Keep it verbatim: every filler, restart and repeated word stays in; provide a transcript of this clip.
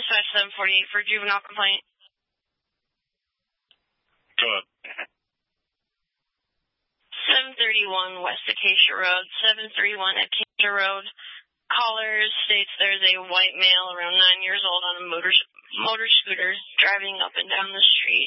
dispatch seven forty-eight for juvenile complaint. Go ahead. seven thirty-one West Acacia Road, seven thirty-one Acacia Road. Caller states there's a white male around nine years old on a motor motor scooter driving up and down the street.